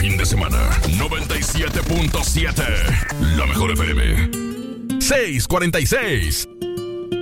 fin de semana. 97.7. La mejor FM. 646.